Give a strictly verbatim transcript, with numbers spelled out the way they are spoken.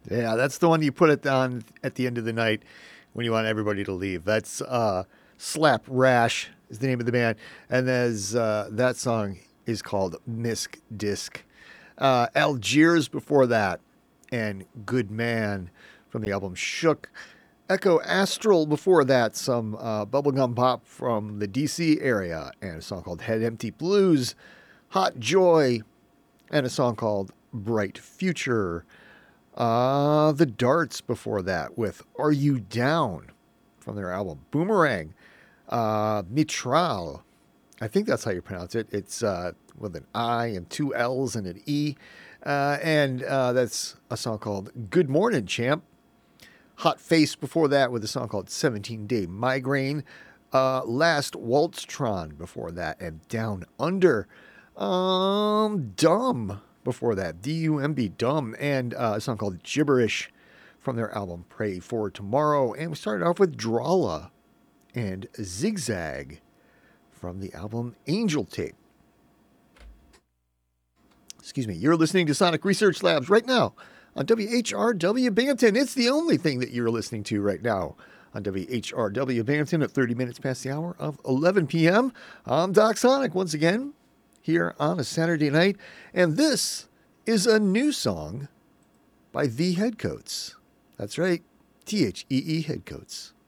Yeah, that's the one you put it on at the end of the night when you want everybody to leave. That's uh, Slap Rash is the name of the band, and there's uh, that song is called Misc Disc. Uh, Algiers before that, and Good Man from the album Shook. Echo Astral before that, some uh, bubblegum pop from the D C area, and a song called Head Empty Blues. Hot Joy, and a song called Bright Future. Uh, the Darts before that with Are You Down from their album Boomerang. Uh, Mitral, I think that's how you pronounce it. It's uh, with an I and two L's and an E. Uh, and uh, that's a song called Good Morning, Champ. Hot Face before that with a song called seventeen Day Migraine. Uh, Last Waltztron before that, and Down Under. Um, Dumb before that, D U M B, Dumb, and uh, a song called Gibberish from their album Pray for Tomorrow. And we started off with Drawla and Zigzag from the album Angel Tape. Excuse me, you're listening to Sonic Research Labs right now on W H R W Binghamton. It's the only thing that you're listening to right now on W H R W Binghamton at thirty minutes past the hour of eleven p.m. I'm Doc Sonic once again here on a Saturday night, and this is a new song by The Headcoats. That's right, T H E E Headcoats.